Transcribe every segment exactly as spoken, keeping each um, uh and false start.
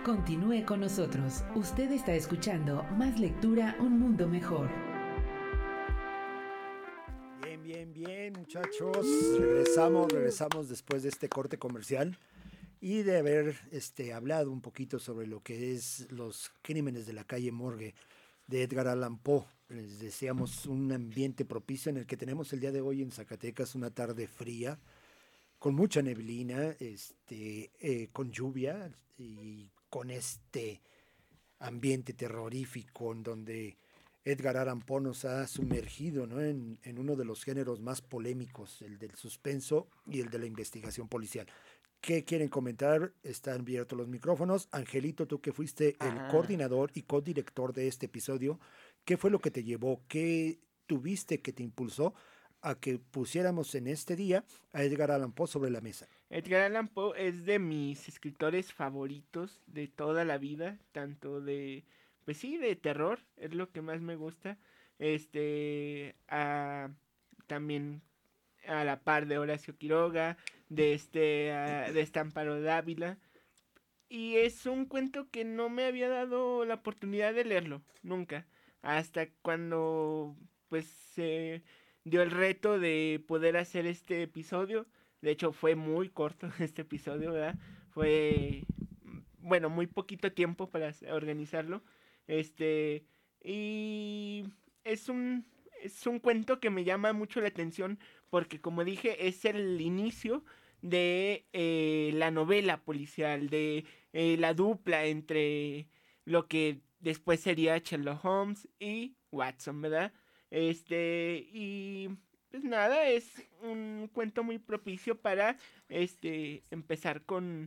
Continúe con nosotros. Usted está escuchando Más Lectura, un mundo mejor. Bien, bien, bien, muchachos. Regresamos, regresamos después de este corte comercial y de haber este, hablado un poquito sobre lo que es los crímenes de la calle Morgue de Edgar Allan Poe. Les deseamos un ambiente propicio en el que tenemos el día de hoy en Zacatecas una tarde fría, con mucha neblina, este, eh, con lluvia y con este ambiente terrorífico en donde Edgar Allan Poe nos ha sumergido, ¿no? en, en uno de los géneros más polémicos, el del suspenso y el de la investigación policial. ¿Qué quieren comentar? Están abiertos los micrófonos. Angelito, tú que fuiste el Ah. coordinador y codirector de este episodio, ¿qué fue lo que te llevó? ¿Qué tuviste que te impulsó a que pusiéramos en este día a Edgar Allan Poe sobre la mesa? Edgar Allan Poe es de mis escritores favoritos de toda la vida, tanto de, pues sí, de terror, es lo que más me gusta, este, a, también a la par de Horacio Quiroga, de este, a, de este Amparo Dávila, y es un cuento que no me había dado la oportunidad de leerlo, nunca, hasta cuando, pues, se dio el reto de poder hacer este episodio. De hecho, fue muy corto este episodio, ¿verdad? Fue, bueno, muy poquito tiempo para organizarlo. Este, y es un, es un cuento que me llama mucho la atención porque, como dije, es el inicio de eh, la novela policial, de eh, la dupla entre lo que después sería Sherlock Holmes y Watson, ¿verdad? Este, y pues nada, es un cuento muy propicio para este empezar con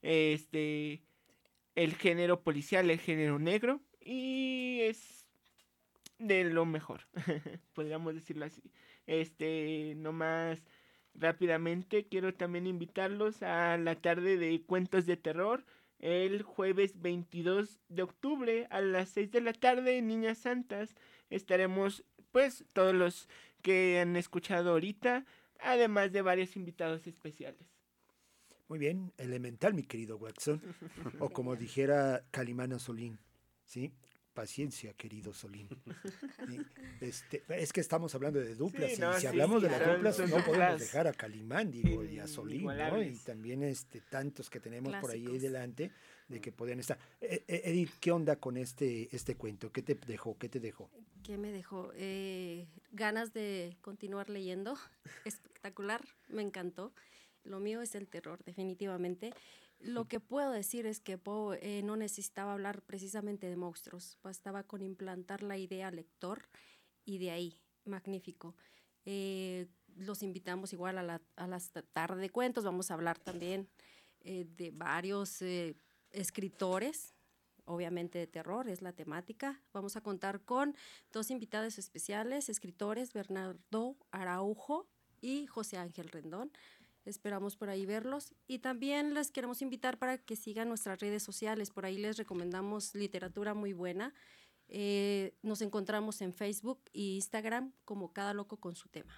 este el género policial, el género negro, y es de lo mejor, podríamos decirlo así. Este, nomás rápidamente quiero también invitarlos a la tarde de cuentos de terror el jueves veintidós de octubre a las seis de la tarde en Niñas Santas. Estaremos pues todos los que han escuchado ahorita, además de varios invitados especiales. Muy bien, elemental, mi querido Watson. O como dijera Calimán Solín, ¿sí? Paciencia, querido Solín. ¿Sí? Este, es que estamos hablando de duplas, Sí, y no, si sí, hablamos sí, de las son- duplas, son no podemos duplas dejar a Calimán, digo, y a Solín, ¿no? Y inigualables. también este, tantos que tenemos por ahí, ahí Clásicos. delante, de que podían estar. Eh, eh, Edith, ¿qué onda con este, este cuento? ¿Qué te dejó? ¿Qué te dejó? ¿Qué me dejó? Eh, ganas de continuar leyendo. Espectacular, me encantó. Lo mío es el terror, definitivamente. Lo que puedo decir es que Poe eh, no necesitaba hablar precisamente de monstruos, bastaba con implantar la idea al lector y de ahí, magnífico. Eh, los invitamos igual a la, a la tarde de cuentos, vamos a hablar también eh, de varios eh, escritores, obviamente de terror, es la temática. Vamos a contar con dos invitados especiales, escritores, Bernardo Araujo y José Ángel Rendón. Esperamos por ahí verlos y también les queremos invitar para que sigan nuestras redes sociales. Por ahí les recomendamos literatura muy buena. Eh, nos encontramos en Facebook e Instagram como Cada Loco con su tema.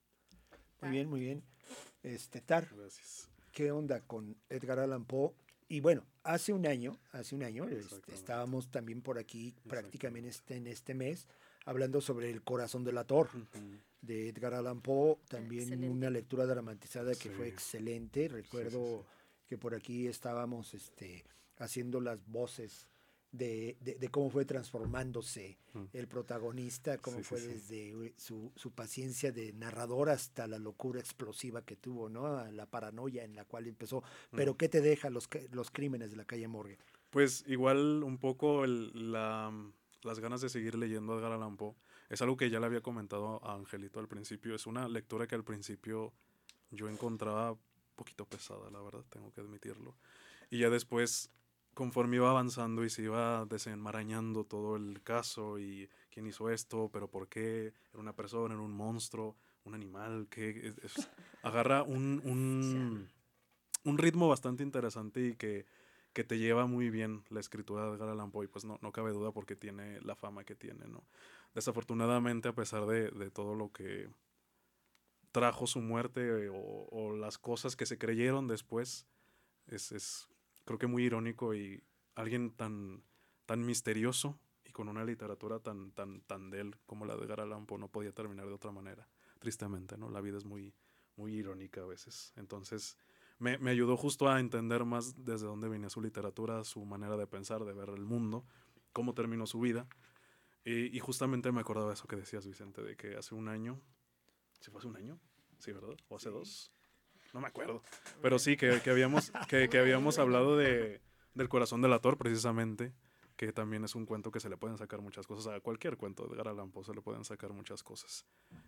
Muy bien, muy bien. Este, Tar, Gracias. ¿qué onda con Edgar Allan Poe? Y bueno, hace un año, hace un año, este, Exactamente. estábamos también por aquí prácticamente este, en este mes hablando sobre El corazón delator Ujú. de Edgar Allan Poe, también Excelente. una lectura dramatizada que Sí. fue excelente. Recuerdo Sí, sí, sí. que por aquí estábamos este, haciendo las voces de, de, de cómo fue transformándose Mm. el protagonista, cómo Sí, sí, fue sí. desde su, su paciencia de narrador hasta la locura explosiva que tuvo, ¿no? A la paranoia en la cual empezó. Pero Mm. ¿qué te deja los, ca- los crímenes de la calle Morgue? Pues igual un poco el- la, las ganas de seguir leyendo a Edgar Allan Poe. Es algo que ya le había comentado a Angelito al principio. Es una lectura que al principio yo encontraba un poquito pesada, la verdad, tengo que admitirlo. Y ya después, conforme iba avanzando y se iba desenmarañando todo el caso y quién hizo esto, pero por qué, era una persona, era un monstruo, un animal, que es- es- agarra un, un, un ritmo bastante interesante y que, que te lleva muy bien la escritura de Edgar Allan Poe, y pues no, no cabe duda porque tiene la fama que tiene, ¿no? Desafortunadamente, a pesar de, de todo lo que trajo su muerte eh, o, o las cosas que se creyeron después, es, es creo que muy irónico y alguien tan, tan misterioso y con una literatura tan, tan, tan de él como la de Edgar Allan Poe no podía terminar de otra manera, tristemente, ¿no? La vida es muy, muy irónica a veces. Entonces, me, me ayudó justo a entender más desde dónde venía su literatura, su manera de pensar, de ver el mundo, cómo terminó su vida. Y, y justamente me acordaba de eso que decías, Vicente, de que hace un año, ¿sí fue hace un año? Sí, ¿verdad? ¿O hace sí. dos? No me acuerdo. Pero sí, que, que habíamos, que, que habíamos hablado de, del corazón delator, precisamente, que también es un cuento que se le pueden sacar muchas cosas. A cualquier cuento de Edgar Allan Poe se le pueden sacar muchas cosas.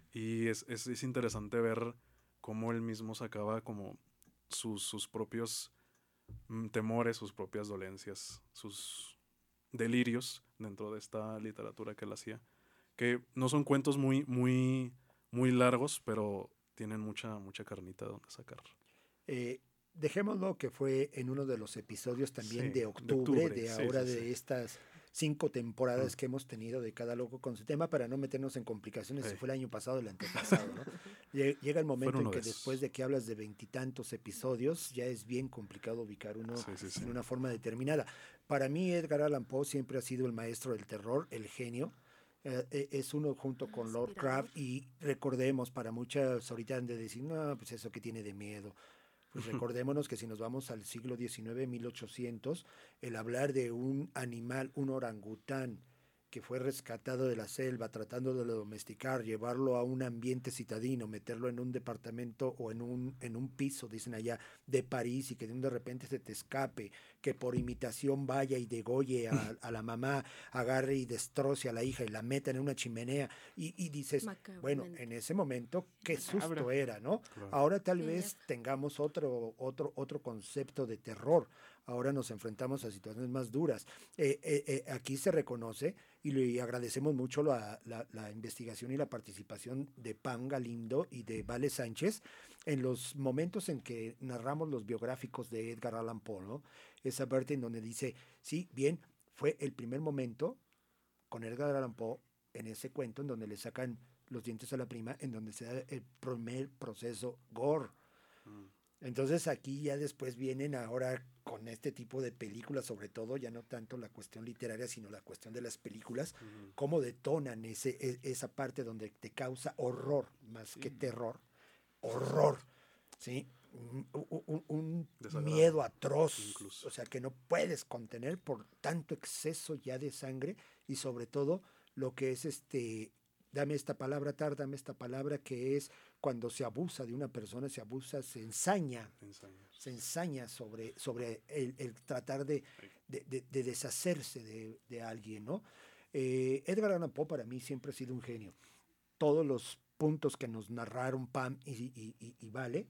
Y es, es, es interesante ver cómo él mismo sacaba como sus, sus propios mm, temores, sus propias dolencias, sus delirios dentro de esta literatura que él hacía. Que no son cuentos muy, muy, muy largos, pero tienen mucha, mucha carnita donde sacar. Eh, dejémoslo que fue en uno de los episodios también Sí, de octubre, de, octubre, de sí, ahora sí, de sí. estas cinco temporadas Mm. que hemos tenido de Cada Loco con su tema, para no meternos en complicaciones, si Hey. fue el año pasado o el antepasado, ¿no? Llega el momento en que de después de que hablas de veintitantos episodios, ya es bien complicado ubicar uno sí, sí, sí. en una forma determinada. Para mí, Edgar Allan Poe siempre ha sido el maestro del terror, el genio. Eh, es uno junto con Lovecraft, y recordemos, para muchas ahorita han de decir, no, pues eso que tiene de miedo. Pues recordémonos que si nos vamos al siglo diecinueve, mil ochocientos, el hablar de un animal, un orangután, que fue rescatado de la selva, tratando de domesticar, llevarlo a un ambiente citadino, meterlo en un departamento o en un, en un piso, dicen allá, de París, y que de repente se te escape, que por imitación vaya y degolle a, a la mamá, agarre y destroce a la hija y la meta en una chimenea, y, y dices, bueno, en ese momento, qué susto era, ¿no? Claro. Ahora tal sí, vez ya. tengamos otro, otro, otro concepto de terror. Ahora nos enfrentamos a situaciones más duras. Eh, eh, eh, aquí se reconoce, y le agradecemos mucho la, la, la investigación y la participación de Pam Galindo y de Vale Sánchez en los momentos en que narramos los biográficos de Edgar Allan Poe, ¿no? Esa parte en donde dice, sí, bien, fue el primer momento con Edgar Allan Poe en ese cuento en donde le sacan los dientes a la prima, en donde se da el primer proceso gore. Mm. Entonces aquí ya después vienen ahora con este tipo de películas, sobre todo, ya no tanto la cuestión literaria, sino la cuestión de las películas, uh-huh. cómo detonan ese, esa parte donde te causa horror, más sí. que terror, horror, ¿sí? Un, un, un miedo atroz, incluso. O sea, que no puedes contener por tanto exceso ya de sangre, y sobre todo lo que es este... Dame esta palabra, Tar, dame esta palabra, que es cuando se abusa de una persona, se abusa, se ensaña, ensaña. se ensaña sobre, sobre el, el tratar de, de, de, de deshacerse de, de alguien, ¿no? Eh, Edgar Allan Poe para mí siempre ha sido un genio. Todos los puntos que nos narraron Pam y, y, y, y Vale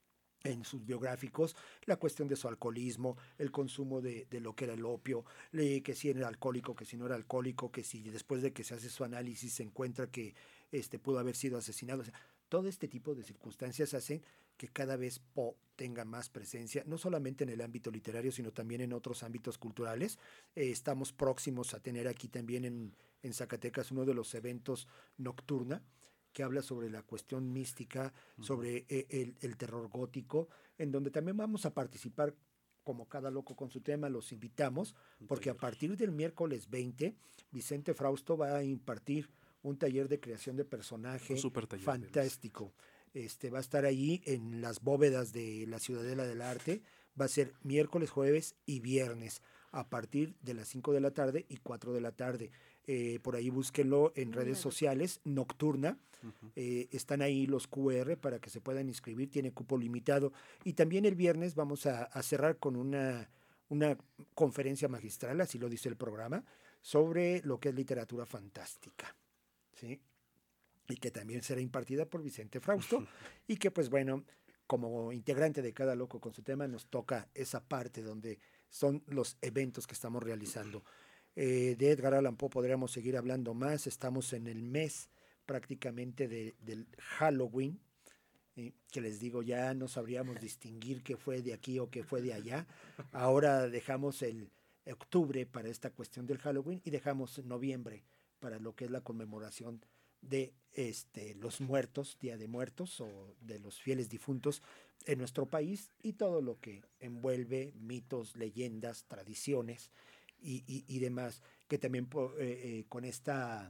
en sus biográficos, la cuestión de su alcoholismo, el consumo de, de lo que era el opio, le, que si era alcohólico, que si no era alcohólico, que si después de que se hace su análisis se encuentra que este, pudo haber sido asesinado. O sea, todo este tipo de circunstancias hacen que cada vez Poe tenga más presencia, no solamente en el ámbito literario, sino también en otros ámbitos culturales. Eh, estamos próximos a tener aquí también en, en Zacatecas uno de los eventos Nocturna, que habla sobre la cuestión mística, uh-huh. sobre eh, el, el terror gótico, en donde también vamos a participar como Cada Loco con su tema, los invitamos, porque a partir del miércoles veinte, Vicente Frausto va a impartir un taller de creación de personaje fantástico. Este, va a estar ahí en las bóvedas de la Ciudadela del Arte, va a ser miércoles, jueves y viernes, a partir de las cinco de la tarde y cuatro de la tarde. Eh, por ahí búsquenlo en redes sociales, Nocturna, uh-huh. eh, están ahí los cu erre para que se puedan inscribir, tiene cupo limitado. Y también el viernes vamos a, a cerrar con una, una conferencia magistral, así lo dice el programa, sobre lo que es literatura fantástica, ¿sí? Y que también será impartida por Vicente Frausto, y que pues bueno, como integrante de Cada Loco con su tema, nos toca esa parte donde son los eventos que estamos realizando. Eh, de Edgar Allan Poe podríamos seguir hablando más. Estamos en el mes prácticamente de, del Halloween, eh, que les digo, ya no sabríamos distinguir qué fue de aquí o qué fue de allá. Ahora dejamos el octubre para esta cuestión del Halloween y dejamos noviembre para lo que es la conmemoración de este, los muertos, Día de Muertos, o de los fieles difuntos en nuestro país, y todo lo que envuelve mitos, leyendas, tradiciones, y, y, y demás, que también po, eh, eh, con esta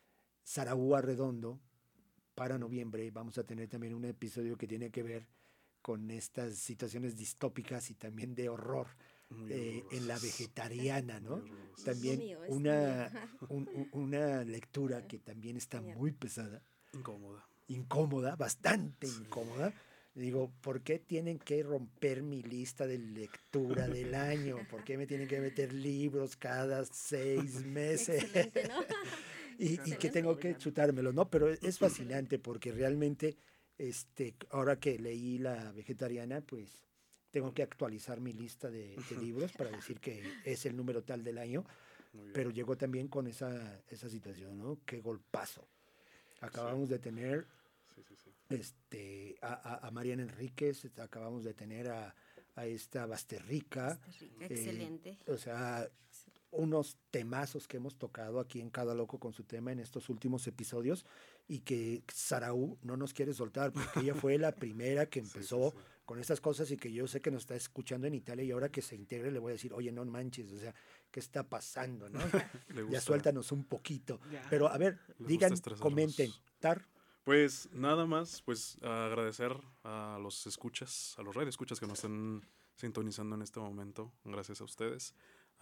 Saraú Arredondo, para noviembre vamos a tener también un episodio que tiene que ver con estas situaciones distópicas y también de horror eh, en la vegetariana, ¿no? También mío, una, un, un, una lectura que también está muy pesada. Incómoda. Incómoda, bastante sí. incómoda. Digo, ¿por qué tienen que romper mi lista de lectura del año? ¿Por qué me tienen que meter libros cada seis meses? Excelente, ¿no? y, y que tengo que chutármelo, ¿no? Pero es fascinante porque realmente, este, ahora que leí La Vegetariana, pues tengo que actualizar mi lista de, de libros para decir que es el número tal del año. Pero llegó también con esa, esa situación, ¿no? Qué golpazo. Acabamos sí. de tener sí, sí, sí. Este, a, a, a Mariana Enríquez, acabamos de tener a, a esta Basterrica. Basterrica, eh, excelente. O sea, unos temazos que hemos tocado aquí en Cada Loco con su tema en estos últimos episodios y que Saraú no nos quiere soltar porque ella fue la primera que empezó sí, sí, sí. con estas cosas y que yo sé que nos está escuchando en Italia y ahora que se integre le voy a decir, oye, no manches, o sea, ¿qué está pasando, no? Ya suéltanos un poquito. Ya. Pero a ver, Les digan, comenten. Tar. Pues nada más, pues agradecer a los escuchas, a los radioescuchas que nos están sintonizando en este momento. Gracias a ustedes,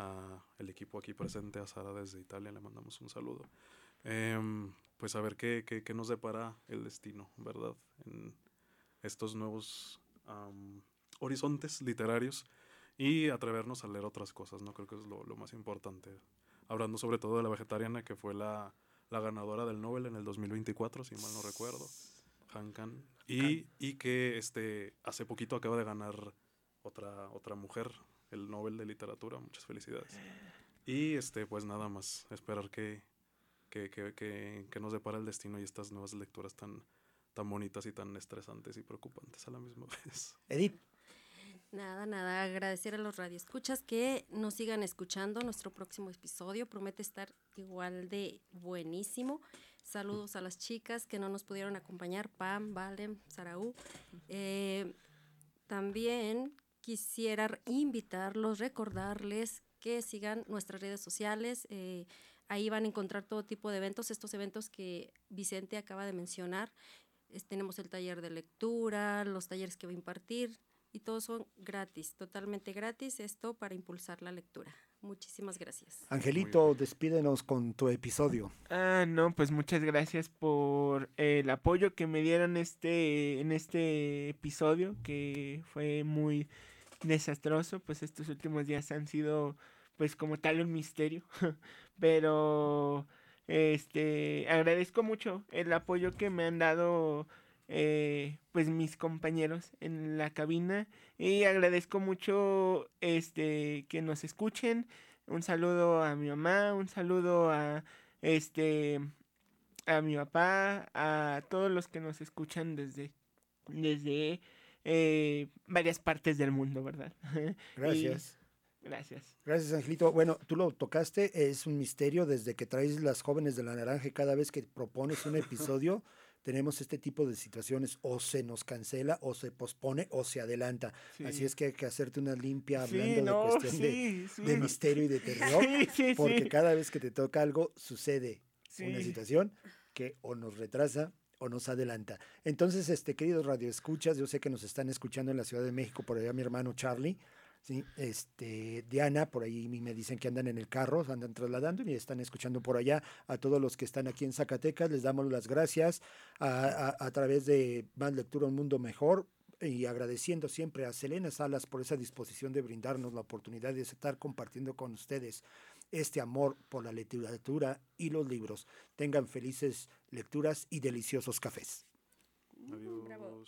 a el equipo aquí presente, a Sara desde Italia, le mandamos un saludo. Eh, pues a ver qué, qué, qué nos depara el destino, ¿verdad? En estos nuevos um, horizontes literarios y atrevernos a leer otras cosas, ¿no? Creo que es lo, lo más importante. Hablando sobre todo de La Vegetariana, que fue la... la ganadora del Nobel en el dos mil veinticuatro, si mal no recuerdo, Han Kang, y, y que este, hace poquito acaba de ganar otra, otra mujer el Nobel de Literatura, muchas felicidades. Y este, pues nada más, esperar que, que, que, que, que nos depara el destino y estas nuevas lecturas tan, tan bonitas y tan estresantes y preocupantes a la misma vez. Edith. Nada, nada, agradecer a los radioescuchas que nos sigan escuchando. Nuestro próximo episodio promete estar igual de buenísimo. Saludos a las chicas que no nos pudieron acompañar, Pam, Valen, Saraú. Eh, también quisiera invitarlos, recordarles que sigan nuestras redes sociales. Eh, ahí van a encontrar todo tipo de eventos, estos eventos que Vicente acaba de mencionar. Es, tenemos el taller de lectura, los talleres que va a impartir, y todos son gratis, totalmente gratis, esto para impulsar la lectura. Muchísimas gracias. Angelito, despídenos con tu episodio. Ah, no, pues muchas gracias por el apoyo que me dieron este, en este episodio, que fue muy desastroso, pues estos últimos días han sido, pues como tal, un misterio, pero este, agradezco mucho el apoyo que me han dado Eh, pues mis compañeros en la cabina y agradezco mucho este que nos escuchen. Un saludo a mi mamá, un saludo a este a mi papá, a todos los que nos escuchan desde desde eh, varias partes del mundo, ¿verdad? Gracias. Y, gracias. Gracias, Angelito. Bueno, tú lo tocaste, es un misterio desde que traes Las Jóvenes de la Naranja y cada vez que propones un episodio tenemos este tipo de situaciones, o se nos cancela, o se pospone, o se adelanta. Sí. Así es que hay que hacerte una limpia hablando sí, no, de cuestión sí, de, sí. de misterio y de terror, sí, sí, porque sí. cada vez que te toca algo, sucede sí. una situación que o nos retrasa o nos adelanta. Entonces, este queridos radioescuchas, yo sé que nos están escuchando en la Ciudad de México, por allá mi hermano Charlie, sí, este, Diana, por ahí me dicen que andan en el carro, andan trasladando y están escuchando por allá. A todos los que están aquí en Zacatecas, les damos las gracias a, a, a través de Más Lectura, Un Mundo Mejor, y agradeciendo siempre a Selena Salas por esa disposición de brindarnos la oportunidad de estar compartiendo con ustedes este amor por la literatura y los libros. Tengan felices lecturas y deliciosos cafés. Adiós. Bravo.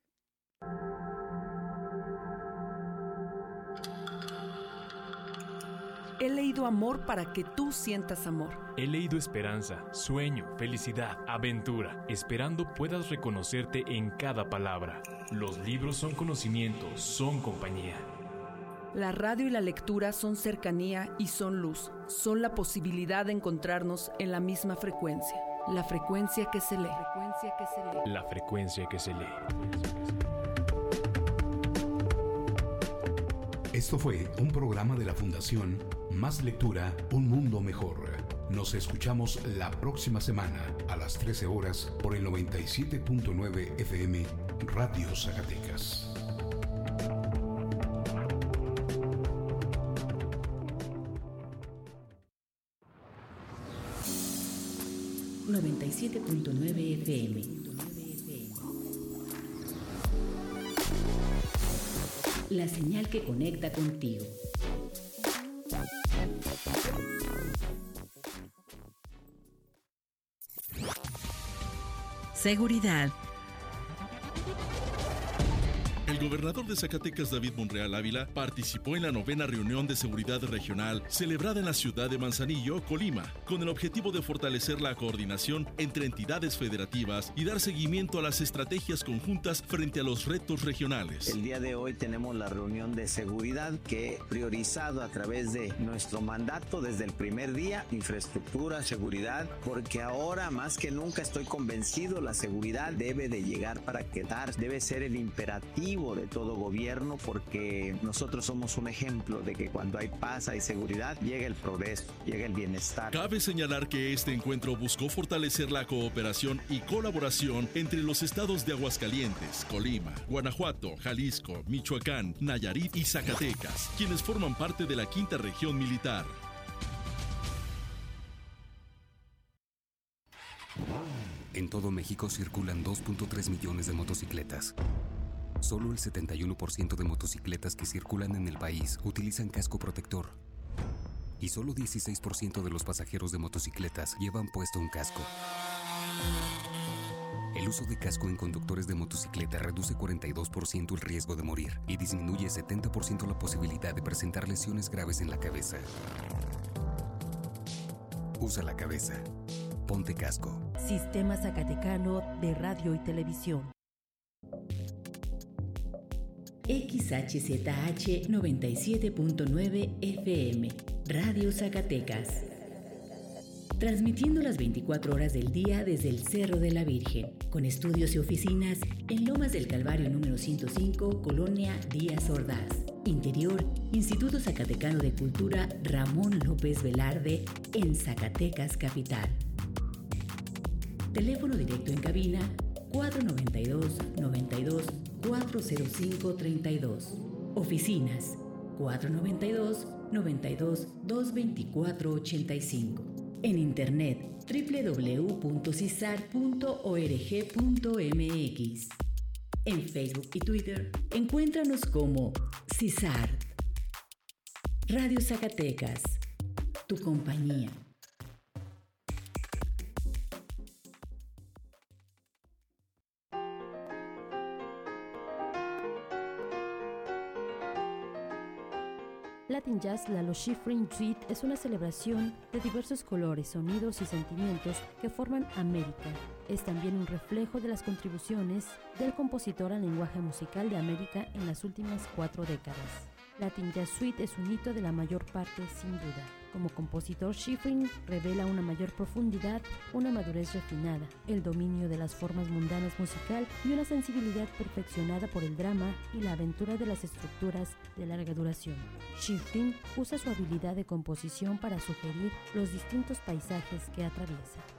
He leído amor para que tú sientas amor. He leído esperanza, sueño, felicidad, aventura, esperando puedas reconocerte en cada palabra. Los libros son conocimiento, son compañía. La radio y la lectura son cercanía y son luz. Son la posibilidad de encontrarnos en la misma frecuencia. La frecuencia que se lee. Frecuencia que se lee. La frecuencia que se lee. Esto fue un programa de la Fundación Más Lectura, Un Mundo Mejor. Nos escuchamos la próxima semana a las trece horas por el noventa y siete punto nueve F M Radio Zacatecas. noventa y siete punto nueve F M. La señal que conecta contigo. Seguridad. El gobernador de Zacatecas, David Monreal Ávila, participó en la novena reunión de seguridad regional celebrada en la ciudad de Manzanillo, Colima, con el objetivo de fortalecer la coordinación entre entidades federativas y dar seguimiento a las estrategias conjuntas frente a los retos regionales. El día de hoy tenemos la reunión de seguridad que he priorizado a través de nuestro mandato desde el primer día, infraestructura, seguridad, porque ahora más que nunca estoy convencido, la seguridad debe de llegar para quedar, debe ser el imperativo de todo gobierno, porque nosotros somos un ejemplo de que cuando hay paz, hay seguridad, llega el progreso, llega el bienestar. Cabe señalar que este encuentro buscó fortalecer la cooperación y colaboración entre los estados de Aguascalientes, Colima, Guanajuato, Jalisco, Michoacán, Nayarit y Zacatecas, quienes forman parte de la quinta región militar. En todo México circulan dos punto tres millones de motocicletas. Solo el setenta y uno por ciento de motocicletas que circulan en el país utilizan casco protector. Y solo dieciséis por ciento de los pasajeros de motocicletas llevan puesto un casco. El uso de casco en conductores de motocicleta reduce cuarenta y dos por ciento el riesgo de morir y disminuye setenta por ciento la posibilidad de presentar lesiones graves en la cabeza. Usa la cabeza. Ponte casco. Sistema Zacatecano de Radio y Televisión. X H Z H noventa y siete punto nueve F M, Radio Zacatecas. Transmitiendo las veinticuatro horas del día desde el Cerro de la Virgen, con estudios y oficinas en Lomas del Calvario número ciento cinco, Colonia Díaz Ordaz. Interior, Instituto Zacatecano de Cultura Ramón López Velarde, en Zacatecas Capital. Teléfono directo en cabina cuatro noventa y dos, noventa y dos, cuatro cero cinco, treinta y dos. Oficinas cuatro noventa y dos, noventa y dos, doscientos veinticuatro, ochenta y cinco. En internet doble u doble u doble u punto cisar punto org punto m x. En Facebook y Twitter encuéntranos como Cisar. Radio Zacatecas, tu compañía. Latin Jazz Lalo Schifrin Suite es una celebración de diversos colores, sonidos y sentimientos que forman América. Es también un reflejo de las contribuciones del compositor al lenguaje musical de América en las últimas cuatro décadas. Latin Jazz Suite es un hito de la mayor parte, sin duda. Como compositor, Schifrin revela una mayor profundidad, una madurez refinada, el dominio de las formas mundanas musical y una sensibilidad perfeccionada por el drama y la aventura de las estructuras de larga duración. Schifrin usa su habilidad de composición para sugerir los distintos paisajes que atraviesa.